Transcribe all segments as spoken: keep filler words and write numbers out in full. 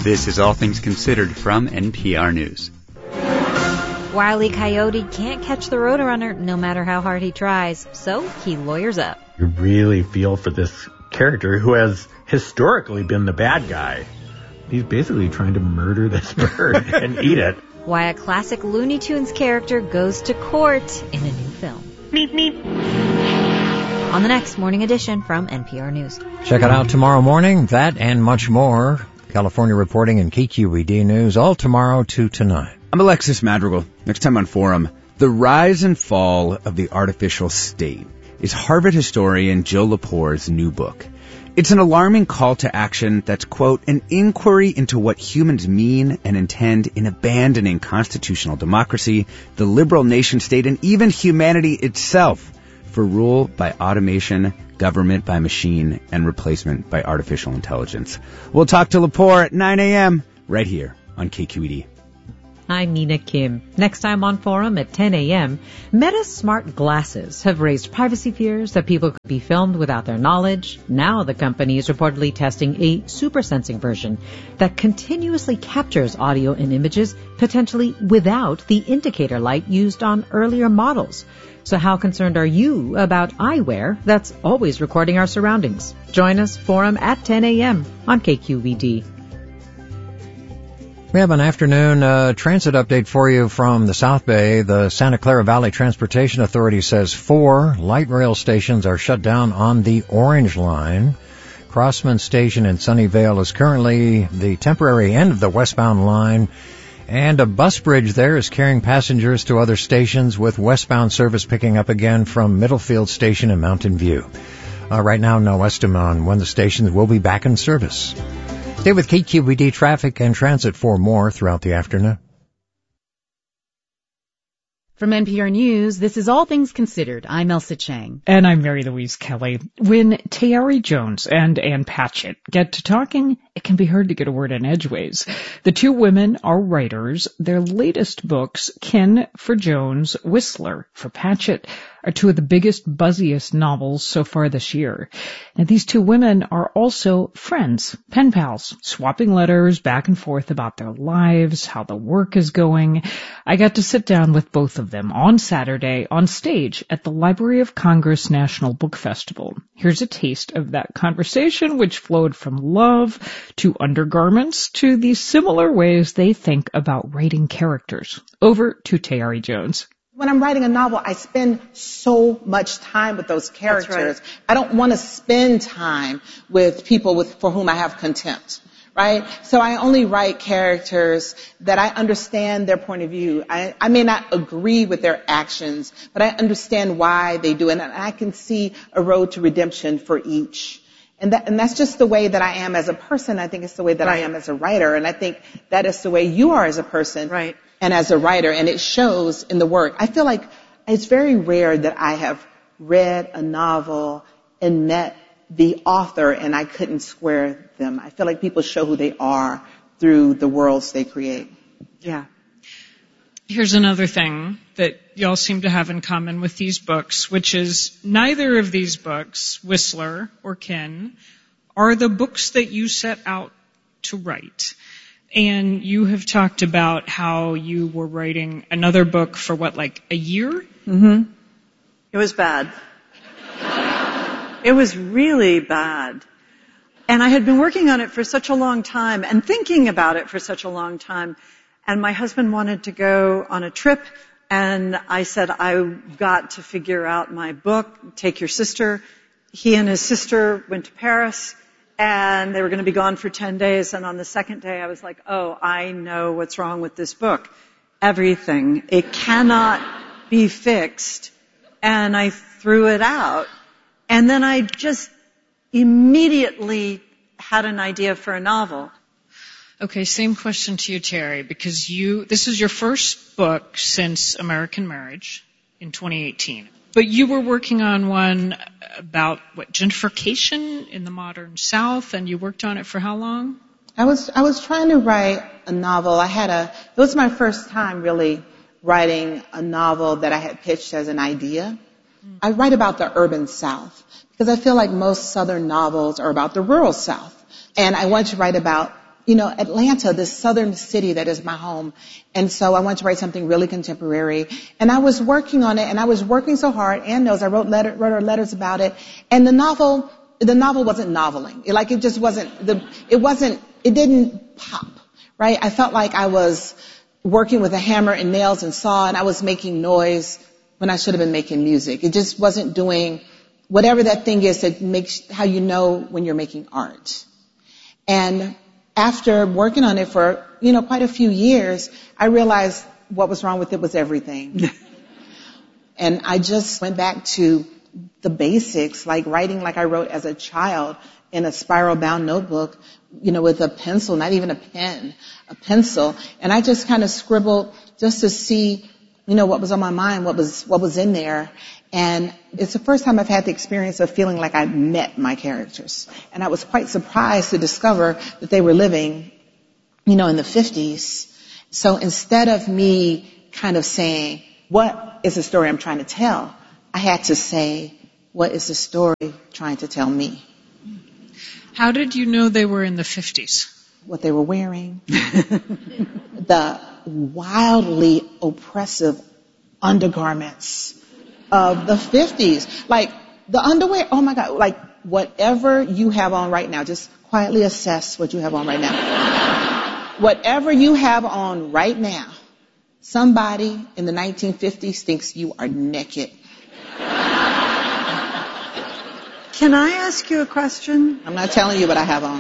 This is All Things Considered from N P R News. Wile E. Coyote can't catch the Roadrunner no matter how hard he tries, so he lawyers up. You really feel for this character who has historically been the bad guy. He's basically trying to murder this bird and eat it. Why a classic Looney Tunes character goes to court in a new film. Meep, meep. On the next Morning Edition from N P R News. Check it out tomorrow morning, that and much more. California Reporting and K Q E D News, all tomorrow two to nine. I'm Alexis Madrigal. Next time on Forum, the rise and fall of the artificial state is Harvard historian Jill Lepore's new book. It's an alarming call to action that's, quote, an inquiry into what humans mean and intend in abandoning constitutional democracy, the liberal nation state, and even humanity itself for rule by automation, government by machine, and replacement by artificial intelligence. We'll talk to Lepore at nine a.m. right here on K Q E D. I'm Nina Kim. Next time on Forum at ten a.m., Meta's smart glasses have raised privacy fears that people could be filmed without their knowledge. Now the company is reportedly testing a super sensing version that continuously captures audio and images, potentially without the indicator light used on earlier models. So how concerned are you about eyewear that's always recording our surroundings? Join us, Forum at ten a.m. on K Q V D. We have an afternoon uh, transit update for you from the South Bay. The Santa Clara Valley Transportation Authority says four light rail stations are shut down on the Orange Line. Crossman Station in Sunnyvale is currently the temporary end of the westbound line, and a bus bridge there is carrying passengers to other stations, with westbound service picking up again from Middlefield Station in Mountain View. Uh, right now, no estimate on when the stations will be back in service. Stay with K Q V D Traffic and Transit for more throughout the afternoon. From N P R News, this is All Things Considered. I'm Elsa Chang. And I'm Mary Louise Kelly. When Tayari Jones and Ann Patchett get to talking, it can be hard to get a word in edgeways. The two women are writers. Their latest books, Kin for Jones, Whistler for Patchett, are two of the biggest, buzziest novels so far this year. Now, these two women are also friends, pen pals, swapping letters back and forth about their lives, how the work is going. I got to sit down with both of them on Saturday on stage at the Library of Congress National Book Festival. Here's a taste of that conversation, which flowed from love to undergarments to the similar ways they think about writing characters. Over to Tayari Jones. When I'm writing a novel, I spend so much time with those characters. That's right. I don't want to spend time with people with, for whom I have contempt, right? So I only write characters that I understand their point of view. I, I may not agree with their actions, but I understand why they do it, and I can see a road to redemption for each. And that, and that's just the way that I am as a person. I think it's the way that right. I am as a writer, and I think that is the way you are as a person. Right. And as a writer, and it shows in the work. I feel like it's very rare that I have read a novel and met the author and I couldn't square them. I feel like people show who they are through the worlds they create. Yeah. Here's another thing that y'all seem to have in common with these books, which is neither of these books, Whistler or Kin, are the books that you set out to write. And you have talked about how you were writing another book for what, like a year? Mm-hmm. It was bad. It was really bad. And I had been working on it for such a long time and thinking about it for such a long time. And my husband wanted to go on a trip. And I said, I've got to figure out my book. Take your sister. He and his sister went to Paris. And they were going to be gone for ten days. And on the second day, I was like, oh, I know what's wrong with this book. Everything. It cannot be fixed. And I threw it out. And then I just immediately had an idea for a novel. Okay, same question to you, Terry, because you, this is your first book since American Marriage in twenty eighteen. But you were working on one about, what, gentrification in the modern South, and you worked on it for how long? I was I was trying to write a novel. I had a, it was my first time really writing a novel that I had pitched as an idea. Mm. I write about the urban South because I feel like most Southern novels are about the rural South. And I wanted to write about you know, Atlanta, this southern city that is my home. And so I wanted to write something really contemporary. And I was working on it, and I was working so hard. Ann knows I wrote letter, wrote her letters about it. And the novel, the novel wasn't noveling. It, like, it just wasn't, the, it wasn't, it didn't pop, right? I felt like I was working with a hammer and nails and saw, and I was making noise when I should have been making music. It just wasn't doing whatever that thing is that makes how you know when you're making art. And after working on it for, you know, quite a few years, I realized what was wrong with it was everything. And I just went back to the basics, like writing like I wrote as a child in a spiral-bound notebook, you know, with a pencil, not even a pen, a pencil. And I just kind of scribbled just to see, you know, what was on my mind, what was what was in there. And it's the first time I've had the experience of feeling like I met my characters. And I was quite surprised to discover that they were living, you know, in the fifties. So instead of me kind of saying, what is the story I'm trying to tell? I had to say, what is the story trying to tell me? How did you know they were in the fifties? What they were wearing. The wildly oppressive undergarments of the fifties. Like, the underwear, oh my God, like, whatever you have on right now, just quietly assess what you have on right now. Whatever you have on right now, somebody in the nineteen fifties thinks you are naked. Can I ask you a question? I'm not telling you what I have on.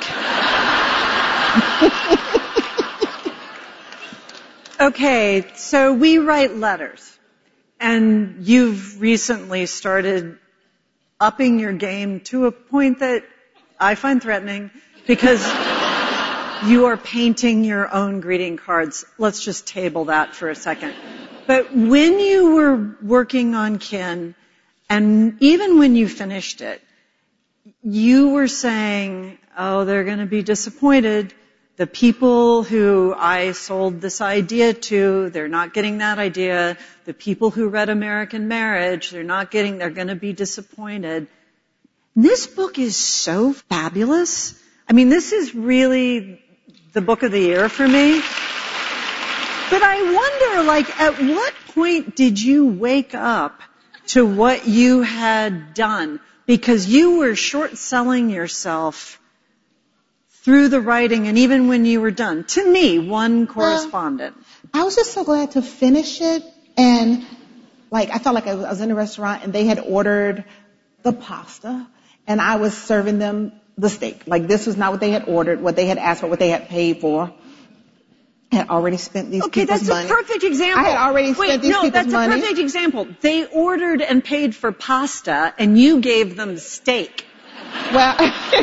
Okay. Okay, so we write letters. And you've recently started upping your game to a point that I find threatening because you are painting your own greeting cards. Let's just table that for a second. But when you were working on Kin, and even when you finished it, you were saying, oh, they're going to be disappointed. The people who I sold this idea to, they're not getting that idea. The people who read American Marriage, they're not getting, they're going to be disappointed. This book is so fabulous. I mean, this is really the book of the year for me. But I wonder, like, at what point did you wake up to what you had done? Because you were short-selling yourself through the writing and even when you were done. To me, one correspondent. Well, I was just so glad to finish it. And, like, I felt like I was in a restaurant and they had ordered the pasta and I was serving them the steak. Like, this was not what they had ordered, what they had asked for, what they had paid for. I had already spent these okay, people's money. Okay, that's a perfect example. I had already Wait, spent these no, people's money. Wait, no, that's a perfect example. They ordered and paid for pasta and you gave them steak. Well...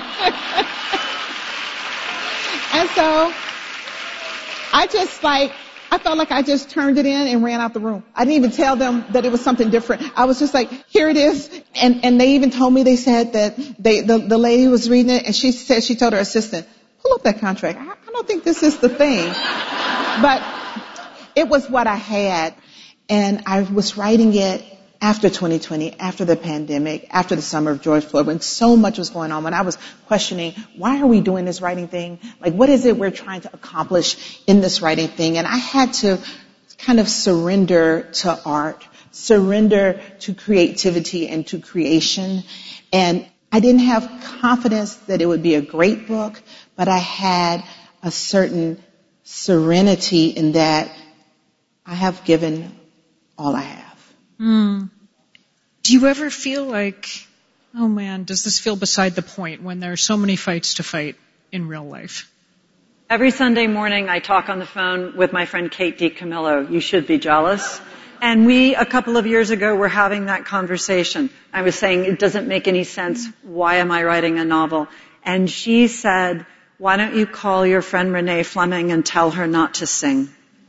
And so, I just like, I felt like I just turned it in and ran out the room. I didn't even tell them that it was something different. I was just like, here it is. And, and they even told me, they said that they, the, the lady was reading it and she said, she told her assistant, pull up that contract. I, I don't think this is the thing. But it was what I had. And I was writing it after twenty twenty, after the pandemic, after the summer of George Floyd, when so much was going on, when I was questioning, why are we doing this writing thing? Like, what is it we're trying to accomplish in this writing thing? And I had to kind of surrender to art, surrender to creativity and to creation. And I didn't have confidence that it would be a great book, but I had a certain serenity in that I have given all I have. Mm. Do you ever feel like, oh man, does this feel beside the point when there are so many fights to fight in real life? Every Sunday morning I talk on the phone with my friend Kate DiCamillo. You should be jealous. And we, a couple of years ago, were having that conversation. I was saying, it doesn't make any sense. Why am I writing a novel? And she said, why don't you call your friend Renee Fleming and tell her not to sing?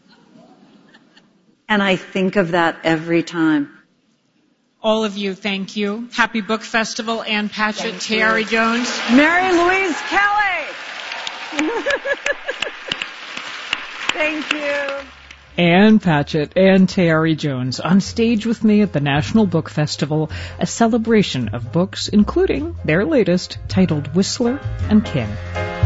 And I think of that every time. All of you, thank you. Happy Book Festival, Ann Patchett, Tayari Jones. Mary Louise Kelly. Thank you. Ann Patchett and Tayari Jones on stage with me at the National Book Festival, a celebration of books, including their latest, titled Whistler and Kin.